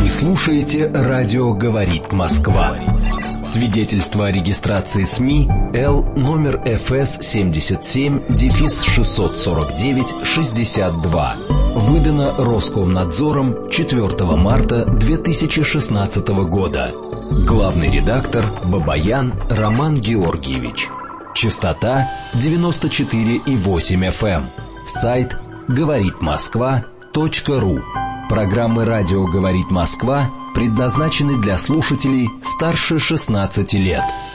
Вы слушаете «Радио говорит Москва». Свидетельство о регистрации СМИ Л номер ФС 77-649-62. Выдано Роскомнадзором 4 марта 2016 года. Главный редактор Бабаян Роман Георгиевич. Частота 94,8 FM. Сайт говоритмосква.ру. Программы «Радио говорит Москва» предназначены для слушателей старше 16 лет.